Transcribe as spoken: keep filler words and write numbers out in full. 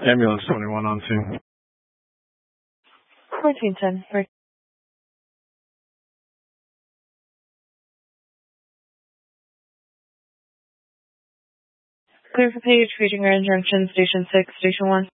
Ambulance twenty-one on scene. fourteen ten. Clear for page, reaching Grand Junction, Station six, Station one.